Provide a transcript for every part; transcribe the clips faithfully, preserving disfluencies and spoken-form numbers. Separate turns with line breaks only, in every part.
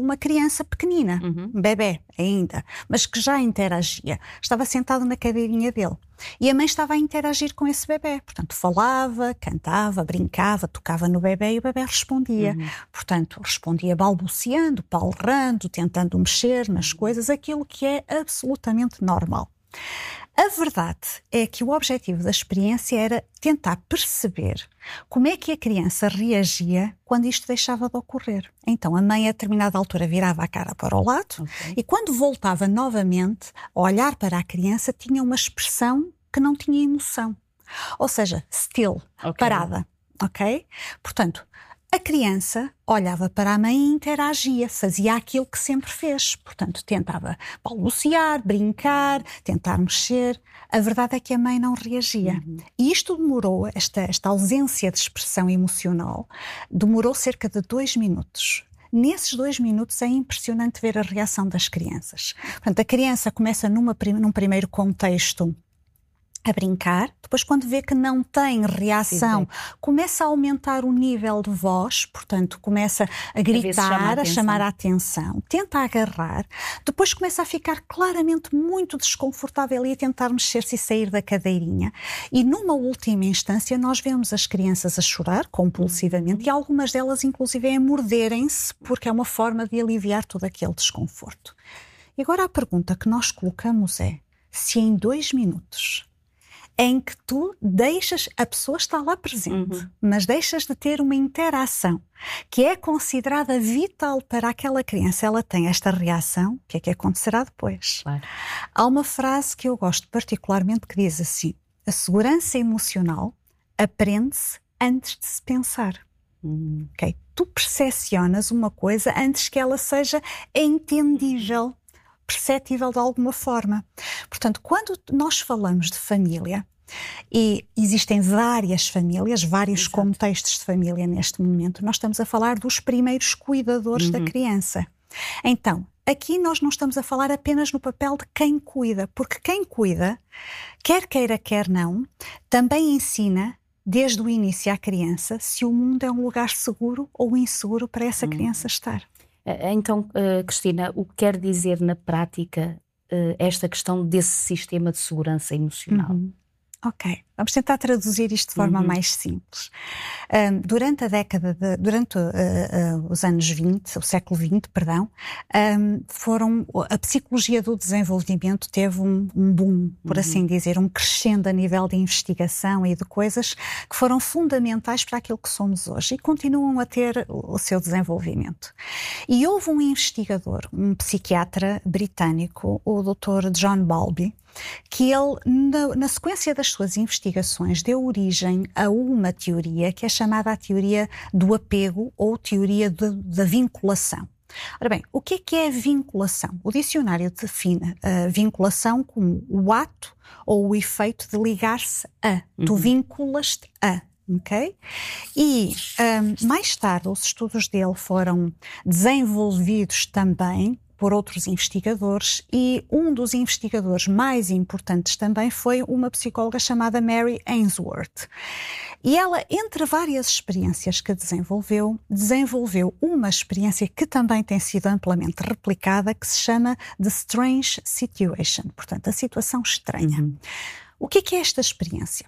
uma criança pequenina,
uhum.
um bebé ainda, mas que já interagia. Estava sentado na cadeirinha dele. E a mãe estava a interagir com esse bebé. Portanto, falava, cantava, brincava, tocava no bebé e o bebé respondia.
Uhum.
Portanto, respondia balbuciando, palrando, tentando mexer nas coisas, aquilo que é absolutamente normal. A verdade é que o objetivo da experiência era tentar perceber como é que a criança reagia quando isto deixava de ocorrer. Então a mãe a determinada altura virava a cara para o lado,
okay.
e quando voltava novamente a olhar para a criança tinha uma expressão que não tinha emoção. Ou seja, still,
okay.
parada. Ok? Portanto, a criança olhava para a mãe e interagia, fazia aquilo que sempre fez. Portanto, tentava balbuciar, brincar, tentar mexer. A verdade é que a mãe não reagia.
Uhum.
E isto demorou, esta, esta ausência de expressão emocional, demorou cerca de dois minutos. Nesses dois minutos é impressionante ver a reação das crianças. Portanto, a criança começa numa, num primeiro contexto a brincar, depois quando vê que não tem reação, sim, começa a aumentar o nível de voz, portanto começa a gritar, a, a chamar a atenção, tenta agarrar, depois começa a ficar claramente muito desconfortável e a tentar mexer-se e sair da cadeirinha. E numa última instância nós vemos as crianças a chorar compulsivamente e algumas delas inclusive a morderem-se, porque é uma forma de aliviar todo aquele desconforto. E agora a pergunta que nós colocamos é, se em dois minutos em que tu deixas, a pessoa está lá presente, uhum. mas deixas de ter uma interação que é considerada vital para aquela criança, ela tem esta reação, o que é que acontecerá depois?
Claro.
Há uma frase que eu gosto particularmente que diz assim, a segurança emocional aprende-se antes de se pensar.
Uhum.
Okay? Tu percepcionas uma coisa antes que ela seja entendível, perceptível de alguma forma. Portanto, quando nós falamos de família, e existem várias famílias, vários Exato. Contextos de família neste momento, nós estamos a falar dos primeiros cuidadores uhum. da criança. Então, aqui nós não estamos a falar apenas no papel de quem cuida, porque quem cuida, quer queira, quer não, também ensina desde o início à criança se o mundo é um lugar seguro ou inseguro para essa uhum. criança estar.
Então, Cristina, o que quer dizer na prática esta questão desse sistema de segurança emocional?
Uhum. Ok, vamos tentar traduzir isto de forma uhum. mais simples. Um, durante a década, de, durante uh, uh, os anos vinte, o século vinte, perdão, um, foram, a psicologia do desenvolvimento teve um, um boom, por uhum. assim dizer, um crescendo a nível de investigação e de coisas que foram fundamentais para aquilo que somos hoje e continuam a ter o, o seu desenvolvimento. E houve um investigador, um psiquiatra britânico, o doutor John Bowlby, que ele, na, na sequência das suas investigações, deu origem a uma teoria que é chamada a teoria do apego ou teoria de, da vinculação. Ora bem, o que é que é vinculação? O dicionário define a vinculação como o ato ou o efeito de ligar-se a. Uhum. Tu vinculas-te a. Ok? E um, mais tarde os estudos dele foram desenvolvidos também por outros investigadores e um dos investigadores mais importantes também foi uma psicóloga chamada Mary Ainsworth. E ela, entre várias experiências que desenvolveu, desenvolveu uma experiência que também tem sido amplamente replicada, que se chama The Strange Situation, portanto, a situação estranha. Uhum. O que é que é esta experiência?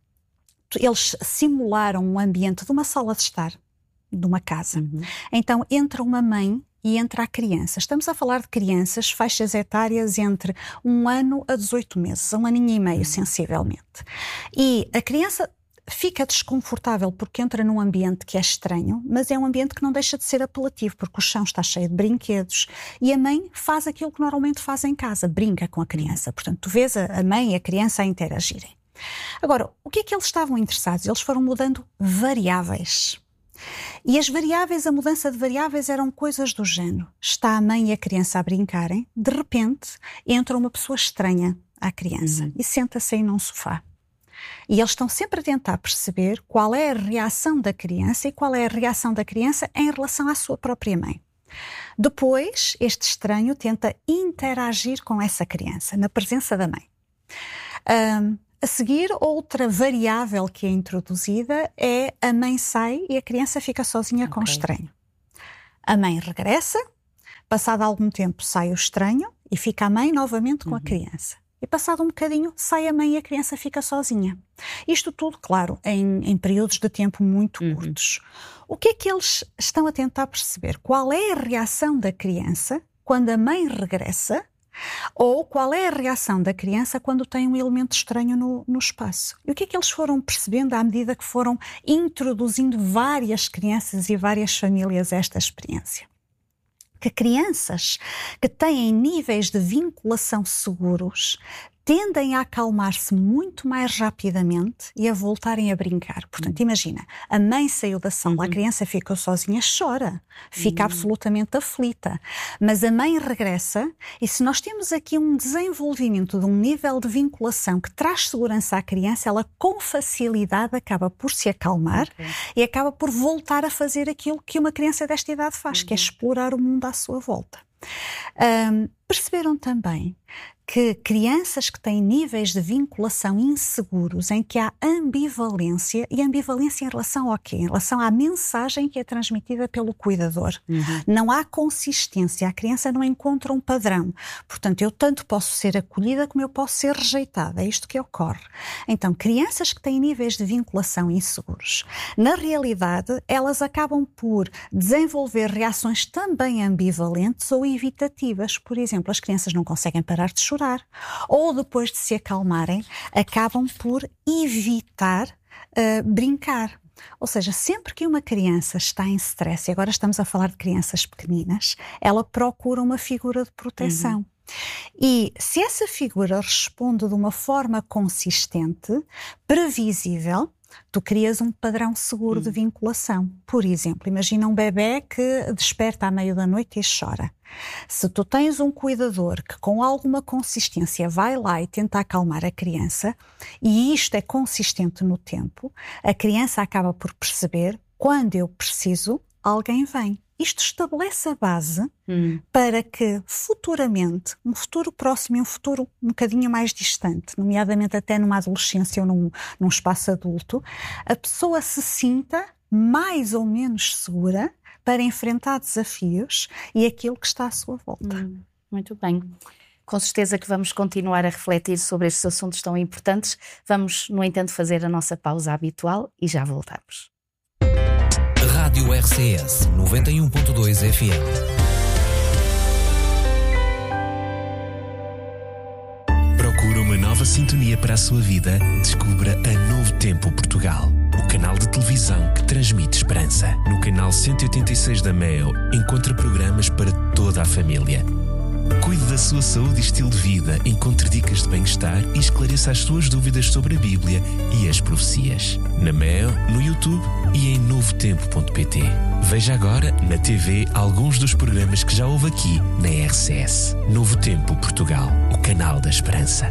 Eles simularam um ambiente de uma sala de estar, de uma casa. Uhum. Então, entra uma mãe e entra a criança. Estamos a falar de crianças, faixas etárias entre um ano a dezoito meses, um aninho e meio, sensivelmente. E a criança fica desconfortável porque entra num ambiente que é estranho, mas é um ambiente que não deixa de ser apelativo, porque o chão está cheio de brinquedos e a mãe faz aquilo que normalmente faz em casa, brinca com a criança. Portanto, tu vês a mãe e a criança a interagirem. Agora, o que é que eles estavam interessados? Eles foram mudando variáveis. E as variáveis, a mudança de variáveis eram coisas do género. Está a mãe e a criança a brincarem, de repente entra uma pessoa estranha à criança uhum. e senta-se aí num sofá. E eles estão sempre a tentar perceber qual é a reação da criança e qual é a reação da criança em relação à sua própria mãe. Depois, este estranho tenta interagir com essa criança, na presença da mãe. Um, A seguir, outra variável que é introduzida é a mãe sai e a criança fica sozinha okay. com o estranho. A mãe regressa, Passado algum tempo sai o estranho e fica a mãe novamente com
uhum.
a criança. E passado um bocadinho, sai a mãe e a criança fica sozinha. Isto tudo, claro, em, em períodos de tempo muito
uhum.
curtos. O que é que eles estão a tentar perceber? Qual é a reação da criança quando a mãe regressa? Ou qual é a reação da criança quando tem um elemento estranho no, no espaço? E o que é que eles foram percebendo à medida que foram introduzindo várias crianças e várias famílias a esta experiência? Que crianças que têm níveis de vinculação seguros tendem a acalmar-se muito mais rapidamente e a voltarem a brincar. Portanto, imagina, a mãe saiu da sala, uhum. a criança ficou sozinha, chora, fica uhum. absolutamente aflita. Mas a mãe regressa e se nós temos aqui um desenvolvimento de um nível de vinculação que traz segurança à criança, ela com facilidade acaba por se acalmar okay. e acaba por voltar a fazer aquilo que uma criança desta idade faz, uhum. que é explorar o mundo à sua volta. Um, perceberam também que crianças que têm níveis de vinculação inseguros, em que há ambivalência, e ambivalência em relação ao quê? Em relação à mensagem que é transmitida pelo cuidador. Uhum. Não há consistência, a criança não encontra um padrão. Portanto, eu tanto posso ser acolhida como eu posso ser rejeitada. É isto que ocorre. Então, crianças que têm níveis de vinculação inseguros, na realidade, elas acabam por desenvolver reações também ambivalentes ou evitativas. Por exemplo, as crianças não conseguem parar de chorar, ou depois de se acalmarem, acabam por evitar uh, brincar. Ou seja, sempre que uma criança está em stress, e agora estamos a falar de crianças pequeninas, ela procura uma figura de proteção. Uhum. E se essa figura responde de uma forma consistente, previsível, tu crias um padrão seguro hum. de vinculação. Por exemplo, imagina um bebê que desperta à meia da noite e chora. Se tu tens um cuidador que com alguma consistência vai lá e tenta acalmar a criança, e isto é consistente no tempo, a criança acaba por perceber, quando eu preciso, alguém vem. Isto estabelece a base hum. para que futuramente, um futuro próximo e um futuro um bocadinho mais distante, nomeadamente até numa adolescência ou num, num espaço adulto, a pessoa se sinta mais ou menos segura para enfrentar desafios e aquilo que está à sua volta.
Hum, muito bem. Com certeza que vamos continuar a refletir sobre estes assuntos tão importantes. Vamos, no entanto, fazer a nossa pausa habitual e já voltamos.
Rádio R C S noventa e um ponto dois F M. Procura uma nova sintonia para a sua vida? Descubra a Novo Tempo Portugal, o canal de televisão que transmite esperança. No canal cento e oitenta e seis da Meo, encontra programas para toda a família. Cuide da sua saúde e estilo de vida, encontre dicas de bem-estar e esclareça as suas dúvidas sobre a Bíblia e as profecias. Na Meo, no YouTube e em novo tempo ponto pt. Veja agora na T V alguns dos programas que já houve aqui na R C S. Novo Tempo Portugal, o canal da esperança.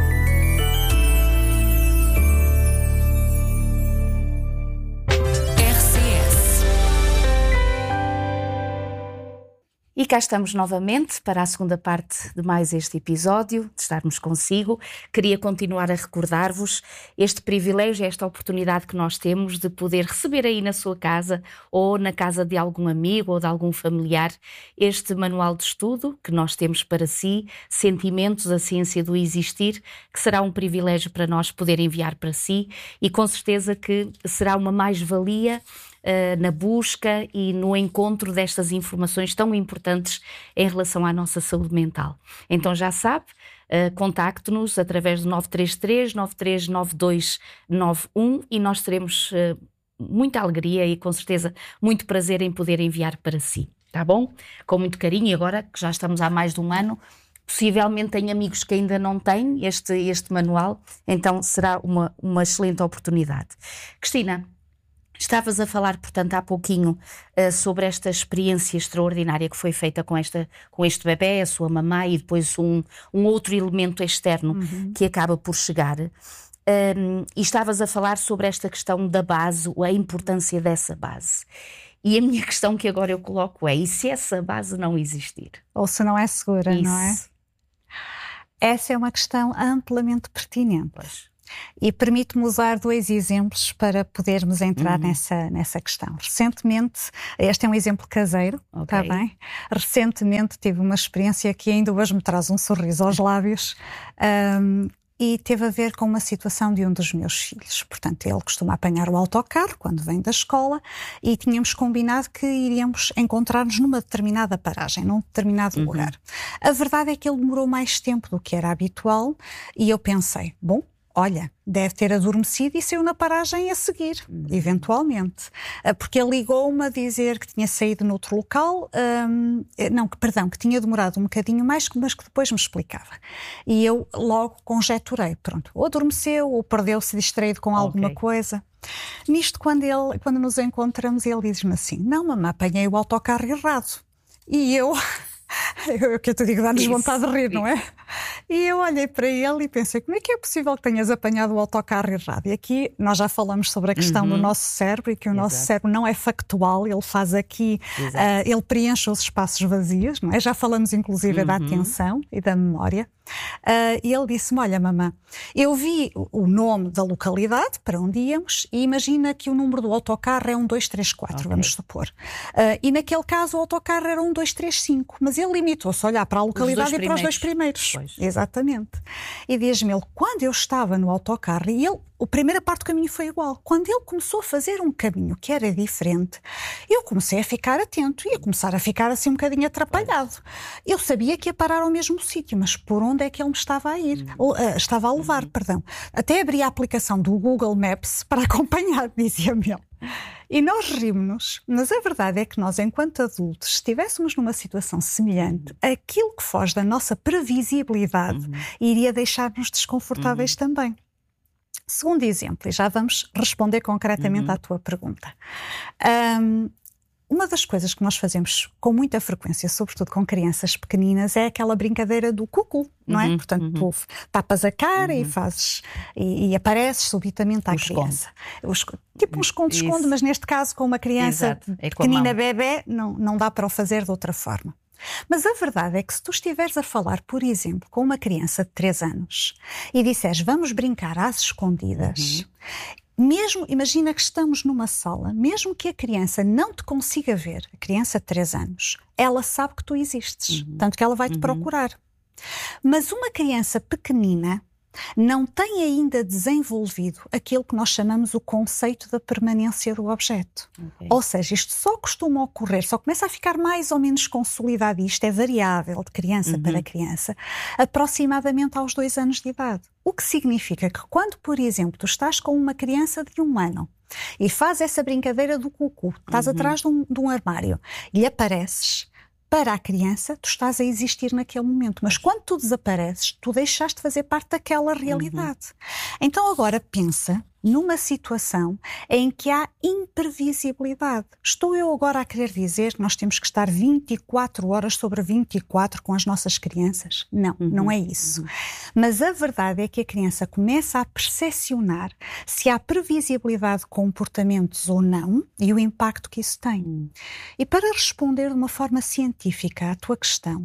E cá estamos novamente para a segunda parte de mais este episódio, de estarmos consigo. Queria continuar a recordar-vos este privilégio, esta oportunidade que nós temos de poder receber aí na sua casa ou na casa de algum amigo ou de algum familiar este manual de estudo que nós temos para si, Sentimentos, a Ciência do Existir, que será um privilégio para nós poder enviar para si e com certeza que será uma mais-valia Uh, na busca e no encontro destas informações tão importantes em relação à nossa saúde mental. Então já sabe, uh, contacte-nos através do nove três três, nove três nove dois nove um e nós teremos uh, muita alegria e com certeza muito prazer em poder enviar para si, tá bom? Com muito carinho e agora que já estamos há mais de um ano, possivelmente tem amigos que ainda não têm este, este manual, então será uma, uma excelente oportunidade. Cristina, estavas a falar, portanto, há pouquinho uh, sobre esta experiência extraordinária que foi feita com, esta, com este bebê, a sua mamãe e depois um, um outro elemento externo uhum. que acaba por chegar. Um, e estavas a falar sobre esta questão da base, a importância dessa base. E a minha questão que agora eu coloco é, e se essa base não existir?
Ou se não é segura,
Isso.
não é? Essa é uma questão amplamente pertinente.
Pois.
E permite-me usar dois exemplos para podermos entrar
uhum.
nessa, nessa questão. Recentemente, este é um exemplo caseiro, está
okay.
bem? Recentemente tive uma experiência que ainda hoje me traz um sorriso aos lábios, um, e teve a ver com uma situação de um dos meus filhos. Portanto, ele costuma apanhar o autocarro quando vem da escola e tínhamos combinado que iríamos encontrar-nos numa determinada paragem, num determinado
uhum. lugar.
A verdade é que ele demorou mais tempo do que era habitual e eu pensei, bom, olha, deve ter adormecido e saiu na paragem a seguir, uhum. eventualmente. Porque ele ligou-me a dizer que tinha saído noutro local, hum, não, que, perdão, que tinha demorado um bocadinho mais, mas que depois me explicava. E eu logo conjeturei, pronto, ou adormeceu ou perdeu-se distraído com alguma okay. coisa. Nisto, quando, ele, quando nos encontramos, ele diz-me assim, não, mamãe, apanhei o autocarro errado. E eu... Eu que eu te digo, dá-nos vontade de rir, isso. não é? E eu olhei para ele e pensei, como é que é possível que tenhas apanhado o autocarro errado? E aqui nós já falamos sobre a questão uhum. do nosso cérebro e que o Exato. Nosso cérebro não é factual, ele faz aqui, uh, ele preenche os espaços vazios, não é? Já falamos inclusive uhum. da atenção e da memória. Uh, e ele disse-me, olha mamã, eu vi o nome da localidade para onde íamos e imagina que o número do autocarro é um dois três quatro, okay. vamos supor. Uh, e naquele caso o autocarro era um dois três cinco, mas ele limitou-se a olhar para a localidade e para os dois primeiros. Pois. Exatamente. E diz-me ele, quando eu estava no autocarro, e ele, a primeira parte do caminho foi igual, quando ele começou a fazer um caminho que era diferente, eu comecei a ficar atento e a começar a ficar assim um bocadinho atrapalhado. Pois. Eu sabia que ia parar ao mesmo sítio, mas por onde é que ele me estava a ir? Uhum. Uh, estava a levar, uhum. perdão. Até abri a aplicação do Google Maps para acompanhar, dizia-me ele. E nós rimos-nos, mas a verdade é que nós, enquanto adultos, se estivéssemos numa situação semelhante, aquilo que foge da nossa previsibilidade uhum. iria deixar-nos desconfortáveis uhum. também. Segundo exemplo, e já vamos responder concretamente uhum. à tua pergunta. Um, Uma das coisas que nós fazemos com muita frequência, sobretudo com crianças pequeninas, é aquela brincadeira do cucu, não é? Uhum, Portanto, uhum. tu tapas a cara uhum. e fazes e, e apareces subitamente à o criança. Os, tipo um esconde-esconde, mas neste caso com uma criança é pequenina, bebé, não, não dá para o fazer de outra forma. Mas a verdade é que se tu estiveres a falar, por exemplo, com uma criança de três anos e disseres vamos brincar às escondidas... Uhum. Mesmo, imagina que estamos numa sala, mesmo que a criança não te consiga ver, a criança de três anos, ela sabe que tu existes, uhum. tanto que ela vai te uhum. procurar. Mas uma criança pequenina não tem ainda desenvolvido aquilo que nós chamamos o conceito da permanência do objeto. Okay. Ou seja, isto só costuma ocorrer, só começa a ficar mais ou menos consolidado, e isto é variável de criança uhum. para criança, aproximadamente aos dois anos de idade. O que significa que quando, por exemplo, tu estás com uma criança de um ano e faz essa brincadeira do cucu, estás uhum. atrás de um, de um armário e apareces, para a criança, tu estás a existir naquele momento. Mas quando tu desapareces, tu deixaste de fazer parte daquela realidade. Uhum. Então agora pensa numa situação em que há imprevisibilidade. Estou eu agora a querer dizer que nós temos que estar vinte e quatro horas sobre vinte e quatro com as nossas crianças? Não, uhum. não é isso. Uhum. Mas a verdade é que a criança começa a percepcionar se há previsibilidade de comportamentos ou não e o impacto que isso tem. Uhum. E para responder de uma forma científica à tua questão,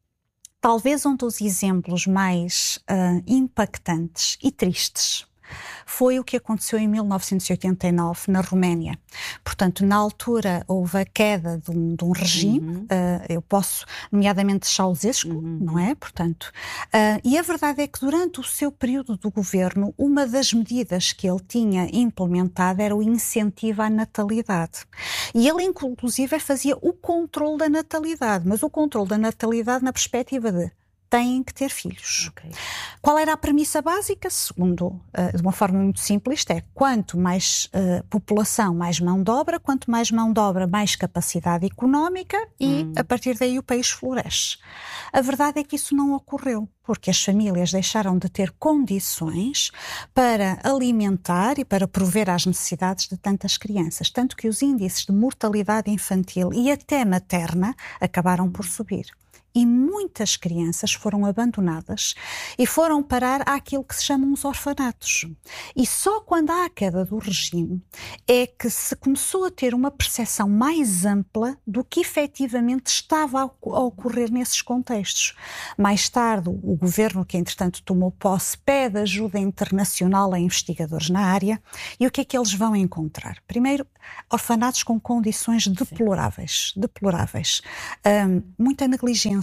talvez um dos exemplos mais uh, impactantes e tristes foi o que aconteceu em mil novecentos e oitenta e nove na Roménia. Portanto, na altura houve a queda de um, de um regime, uhum. uh, eu posso, nomeadamente Ceausescu, uhum. não é? Portanto, uh, e a verdade é que durante o seu período do governo, uma das medidas que ele tinha implementado era o incentivo à natalidade. E ele, inclusive, fazia o controle da natalidade, mas o controle da natalidade na perspectiva de têm que ter filhos. Okay. Qual era a premissa básica? Segundo, uh, de uma forma muito simplista, é quanto mais uh, população, mais mão de obra, quanto mais mão de obra, mais capacidade económica e, hum. a partir daí, o país floresce. A verdade é que isso não ocorreu, porque as famílias deixaram de ter condições para alimentar e para prover às necessidades de tantas crianças, tanto que os índices de mortalidade infantil e até materna acabaram por subir. E muitas crianças foram abandonadas e foram parar àquilo que se chamam os orfanatos. E só quando há a queda do regime é que se começou a ter uma percepção mais ampla do que efetivamente estava a ocorrer nesses contextos. Mais tarde, o governo, que entretanto tomou posse, pede ajuda internacional a investigadores na área. E o que é que eles vão encontrar? Primeiro, orfanatos com condições deploráveis, deploráveis. Um, muita negligência,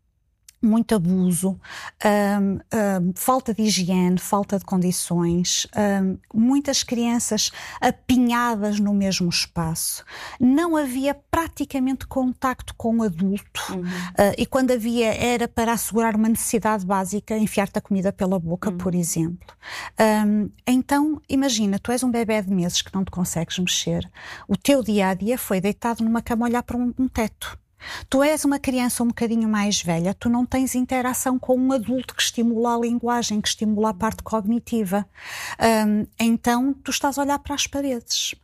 muito abuso, um, um, falta de higiene, falta de condições, um, muitas crianças apinhadas no mesmo espaço. Não havia praticamente contacto com o adulto, uhum. uh, e quando havia era para assegurar uma necessidade básica, enfiar-te a comida pela boca, uhum. por exemplo. Um, então, imagina, tu és um bebé de meses que não te consegues mexer, o teu dia-a-dia foi deitado numa cama a olhar para um, um teto. Tu és uma criança um bocadinho mais velha, tu não tens interação com um adulto que estimula a linguagem, que estimula a parte cognitiva. Um, então, tu estás a olhar para as paredes.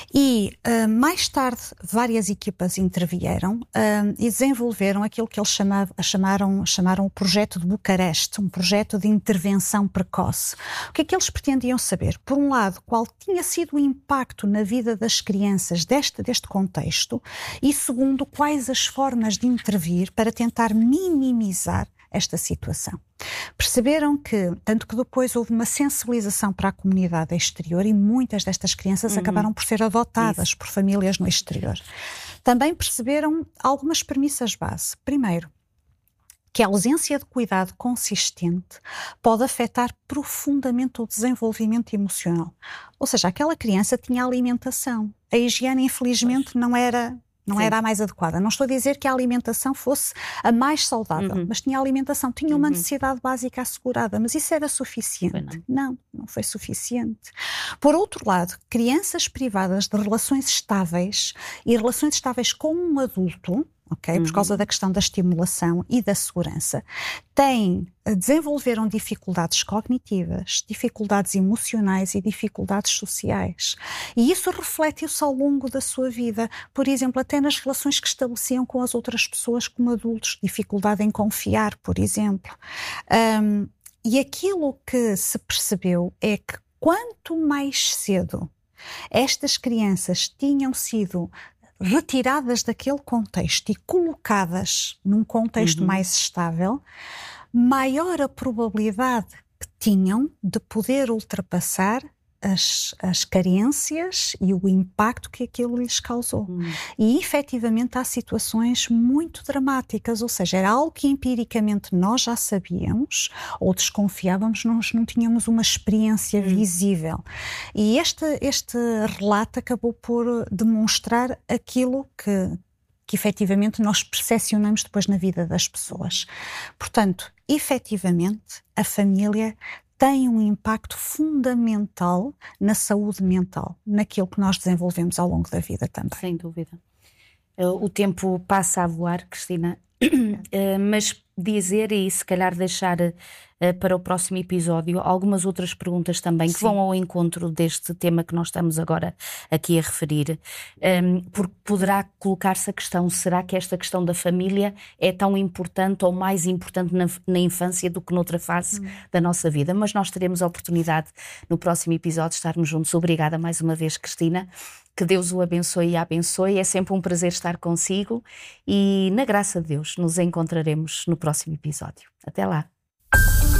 E uh, mais tarde, várias equipas intervieram um, e desenvolveram aquilo que eles chamavam, chamaram, chamaram o projeto de Bucareste, um projeto de intervenção precoce. O que é que eles pretendiam saber? Por um lado, qual tinha sido o impacto na vida das crianças deste, deste contexto, e segundo, quais as formas de intervir para tentar minimizar esta situação. Perceberam que, tanto que depois houve uma sensibilização para a comunidade exterior e muitas destas crianças uhum. acabaram por ser adotadas Isso. por famílias no exterior. Também perceberam algumas premissas base. Primeiro, que a ausência de cuidado consistente pode afetar profundamente o desenvolvimento emocional. Ou seja, aquela criança tinha alimentação. A higiene, infelizmente, não era... Não Sim. era a mais adequada. Não estou a dizer que a alimentação fosse a mais saudável, uhum. mas tinha alimentação, tinha uma uhum. necessidade básica assegurada, mas isso era suficiente? Não. não, não foi suficiente. Por outro lado, crianças privadas de relações estáveis e relações estáveis com um adulto, ok, uhum. por causa da questão da estimulação e da segurança, têm, desenvolveram dificuldades cognitivas, dificuldades emocionais e dificuldades sociais. E isso reflete-se ao longo da sua vida. Por exemplo, até nas relações que estabeleciam com as outras pessoas como adultos, dificuldade em confiar, por exemplo. Um, e aquilo que se percebeu é que quanto mais cedo estas crianças tinham sido retiradas daquele contexto e colocadas num contexto uhum. mais estável, maior a probabilidade que tinham de poder ultrapassar as, as carências e o impacto que aquilo lhes causou. Uhum. E, efetivamente, há situações muito dramáticas, ou seja, era algo que empiricamente nós já sabíamos ou desconfiávamos, nós não tínhamos uma experiência uhum. visível. E este, este relato acabou por demonstrar aquilo que, que efetivamente nós percepcionamos depois na vida das pessoas. Portanto, efetivamente, a família tem um impacto fundamental na saúde mental, naquilo que nós desenvolvemos ao longo da vida também.
Sem dúvida. O tempo passa a voar, Cristina, mas dizer e se calhar deixar para o próximo episódio algumas outras perguntas também Sim. que vão ao encontro deste tema que nós estamos agora aqui a referir, um, porque poderá colocar-se a questão, será que esta questão da família é tão importante ou mais importante na, na infância do que noutra fase hum. da nossa vida? Mas nós teremos a oportunidade no próximo episódio de estarmos juntos. Obrigada mais uma vez, Cristina. Que Deus o abençoe e a abençoe. É sempre um prazer estar consigo e, na graça de Deus, nos encontraremos no próximo episódio. Até lá.